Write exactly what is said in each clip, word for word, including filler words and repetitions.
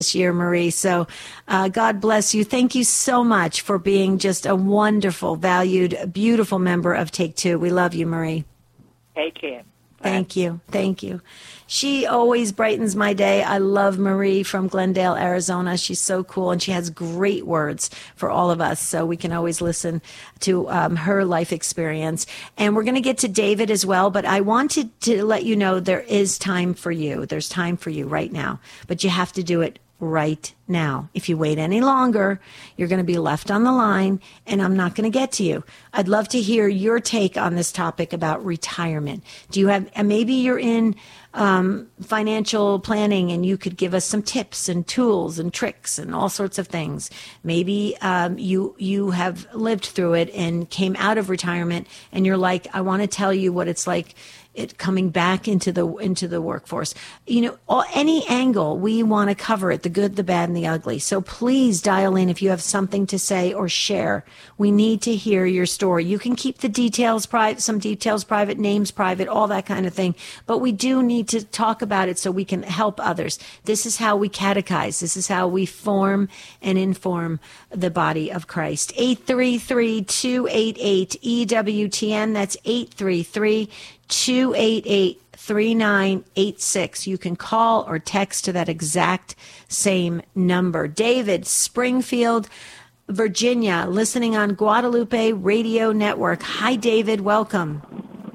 this year, Marie. So uh, God bless you. Thank you so much for being just a wonderful, valued, beautiful member of Take Two. We love you, Marie. Take care. Thank you. Thank you. She always brightens my day. I love Marie from Glendale, Arizona. She's so cool, and she has great words for all of us, so we can always listen to um, her life experience. And we're going to get to David as well, but I wanted to let you know there is time for you. There's time for you right now, but you have to do it right now. If you wait any longer, you're going to be left on the line, and I'm not going to get to you. I'd love to hear your take on this topic about retirement. Do you have, and maybe you're in um, financial planning, and you could give us some tips and tools and tricks and all sorts of things. Maybe um, you you have lived through it and came out of retirement, and you're like, I want to tell you what it's like it coming back into the into the workforce. You know, all, any angle, we want to cover it, the good, the bad, and the ugly. So please dial in if you have something to say or share. We need to hear your story. You can keep the details private, some details private, names private, all that kind of thing. But we do need to talk about it so we can help others. This is how we catechize. This is how we form and inform the body of Christ. eight three three, two eight eight, E W T N. That's eight three three, two eight eight, three nine eight six. You can call or text to that exact same number. David, Springfield, Virginia, listening on Guadalupe Radio Network. Hi, David. Welcome.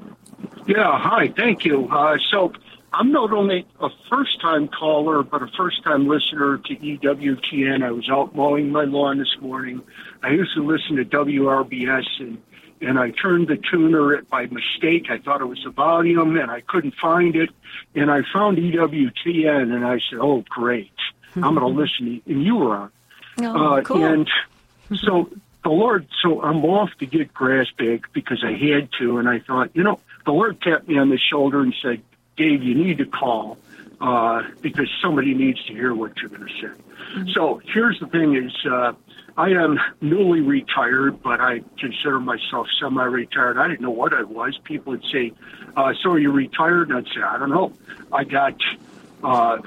Yeah, hi. Thank you. Uh, so I'm not only a first-time caller, but a first-time listener to E W T N. I was out mowing my lawn this morning. I used to listen to W R B S, and and I turned the tuner by mistake. I thought it was the volume, and I couldn't find it. And I found E W T N, and I said, oh, great. I'm going to listen. And you were on. Oh, uh, cool. And so the Lord, so I'm off to get grass bag because I had to. And I thought, you know, the Lord tapped me on the shoulder and said, Dave, you need to call uh, because somebody needs to hear what you're going to say. Mm-hmm. So here's the thing is, uh, I am newly retired, but I consider myself semi-retired. I didn't know what I was. People would say, uh, so are you retired? And I'd say, I don't know. I got uh,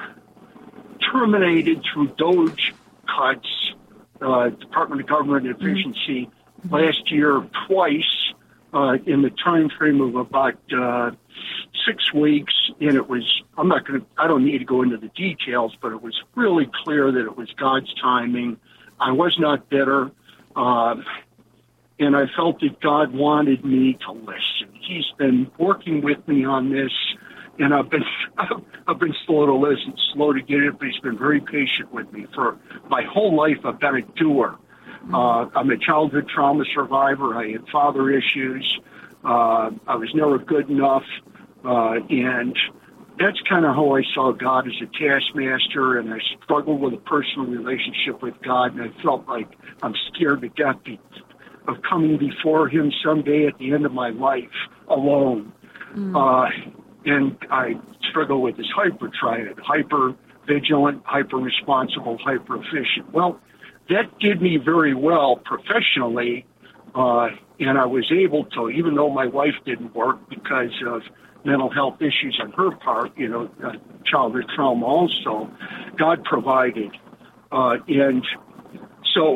terminated through Doge cuts, uh, Department of Government Efficiency, mm-hmm. last year twice uh, in the time frame of about uh, six weeks. And it was, I'm not going to, I don't need to go into the details, but it was really clear that it was God's timing. I was not bitter, uh, and I felt that God wanted me to listen. He's been working with me on this, and I've been I've been slow to listen, slow to get it, but he's been very patient with me. For my whole life, I've been a doer. Uh, I'm a childhood trauma survivor. I had father issues. Uh, I was never good enough, uh, and that's kind of how I saw God as a taskmaster, and I struggled with a personal relationship with God, and I felt like I'm scared to death of coming before him someday at the end of my life alone. Mm. Uh, and I struggle with this hyper triad, hyper vigilant, hyper responsible, hyper efficient. Well, that did me very well professionally, uh, and I was able to, even though my wife didn't work because of mental health issues on her part, you know, uh, childhood trauma also, God provided. Uh, and so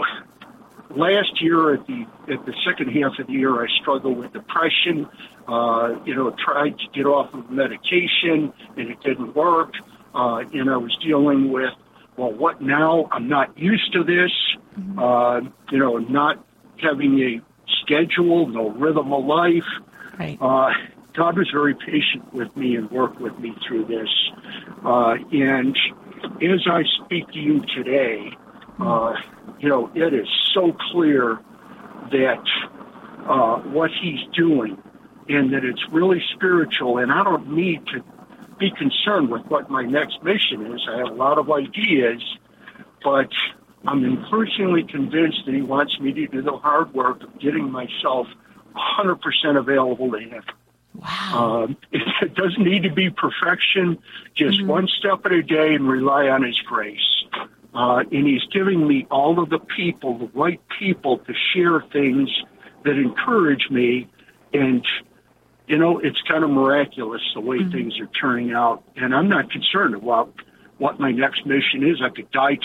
last year at the at the second half of the year, I struggled with depression, uh, you know, tried to get off of medication, and it didn't work. Uh, and I was dealing with, well, what now? I'm not used to this, mm-hmm. uh, you know, not having a schedule, no rhythm of life. Right. Uh, God was very patient with me and worked with me through this. Uh, and as I speak to you today, uh, you know, it is so clear that uh, what he's doing and that it's really spiritual. And I don't need to be concerned with what my next mission is. I have a lot of ideas, but I'm increasingly convinced that he wants me to do the hard work of getting myself one hundred percent available to him. Wow. Um, it, it doesn't need to be perfection, just mm-hmm. one step at a day and rely on his grace. Uh, and he's giving me all of the people, the right people, to share things that encourage me. And, you know, it's kind of miraculous the way mm-hmm. things are turning out. And I'm not concerned about what my next mission is. I could die